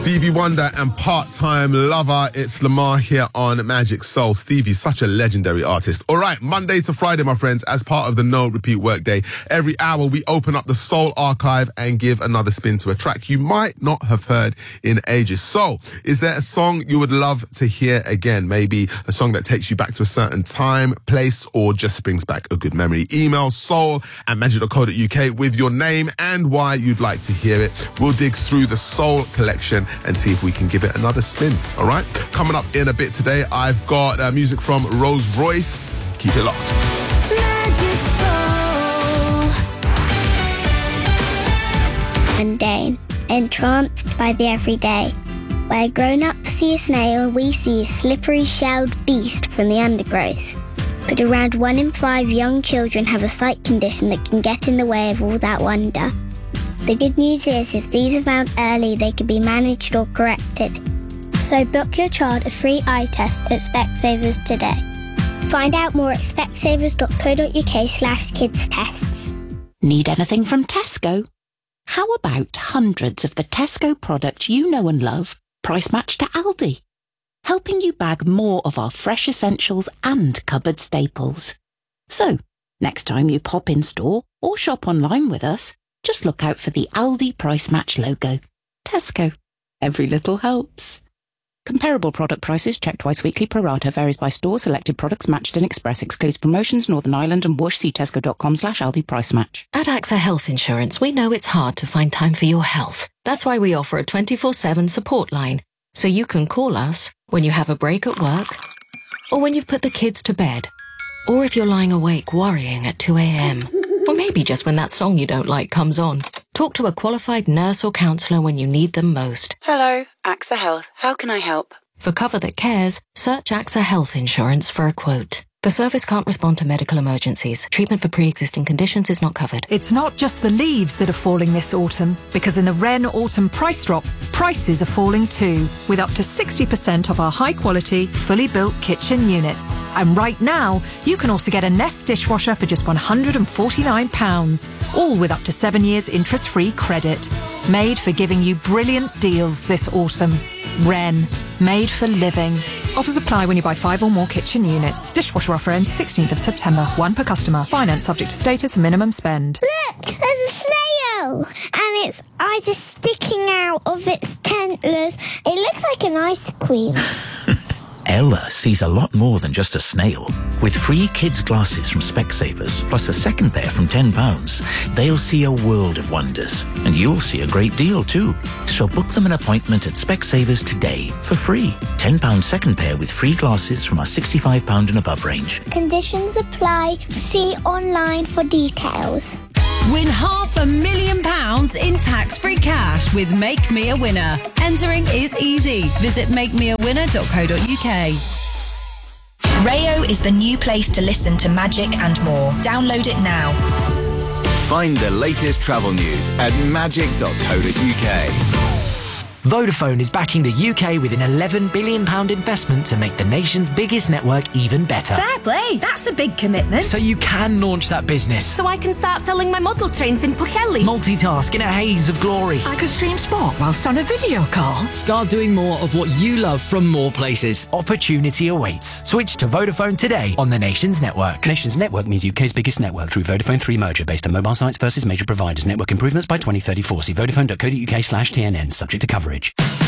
Stevie Wonder and Part-Time Lover. It's Lamar here on Magic Soul. Stevie's such a legendary artist. All right, Monday to Friday, my friends, as part of the No Repeat Workday, every hour we open up the Soul Archive and give another spin to a track you might not have heard in ages. So, is there a song you would love to hear again? Maybe a song that takes you back to a certain time, place, or just brings back a good memory? Email soul@magic.co.uk with your name and why you'd like to hear it. We'll dig through the Soul collection and see if we can give it another spin. All right? Coming up in a bit today, I've got music from Rose Royce. Keep it locked. Magic Soul. Mundane, entranced by the everyday. Where grown-ups see a snail, we see a slippery shelled beast from the undergrowth. But around 1 in 5 young children have a sight condition that can get in the way of all that wonder. The good news is, if these are found early, they can be managed or corrected. So book your child a free eye test at Specsavers today. Find out more at specsavers.co.uk/kidstests. Need anything from Tesco? How about hundreds of the Tesco products you know and love, price matched to Aldi? Helping you bag more of our fresh essentials and cupboard staples. So, next time you pop in store or shop online with us, just look out for the Aldi Price Match logo. Tesco. Every little helps. Comparable product prices checked twice weekly. Pro rata varies by store. Selected products matched in Express. Excludes promotions. Northern Ireland and Whoosh. See tesco.com/Aldi Price Match. At AXA Health Insurance, we know it's hard to find time for your health. That's why we offer a 24/7 support line. So you can call us when you have a break at work, or when you've put the kids to bed, or if you're lying awake worrying at 2 a.m. Or maybe just when that song you don't like comes on. Talk to a qualified nurse or counsellor when you need them most. Hello, AXA Health. How can I help? For cover that cares, search AXA Health Insurance for a quote. The service can't respond to medical emergencies. Treatment for pre-existing conditions is not covered. It's not just the leaves that are falling this autumn, because in the Wren Autumn Price Drop, prices are falling too, with up to 60% off our high-quality, fully built kitchen units. And right now, you can also get a Neff dishwasher for just £149, all with up to 7 years interest-free credit. Made for giving you brilliant deals this autumn. Wren, made for living. Offers apply when you buy 5 or more kitchen units. Dishwasher offer ends 16th of September. 1 per customer. Finance subject to status and minimum spend. Look, there's a snail, and its eyes are sticking out of its antlers. It looks like an ice cream. Ella sees a lot more than just a snail. With free kids' glasses from Specsavers, plus a second pair from £10, they'll see a world of wonders. And you'll see a great deal too. So book them an appointment at Specsavers today for free. £10 second pair with free glasses from our £65 and above range. Conditions apply. See online for details. Win £500,000 in tax-free cash with Make Me a Winner. Entering is easy. Visit makemeawinner.co.uk. Rayo is the new place to listen to Magic and more. Download it now. Find the latest travel news at magic.co.uk. Vodafone is backing the UK with an £11 billion investment to make the nation's biggest network even better. Fair play, that's a big commitment. So you can launch that business. So I can start selling my model trains in Pwllheli. Multitask in a haze of glory. I could stream sport whilst on a video call. Start doing more of what you love from more places. Opportunity awaits. Switch to Vodafone today on the nation's network. Nation's network means UK's biggest network through Vodafone 3 merger based on mobile sites versus major providers. Network improvements by 2034. See vodafone.co.uk/TNN. Subject to coverage.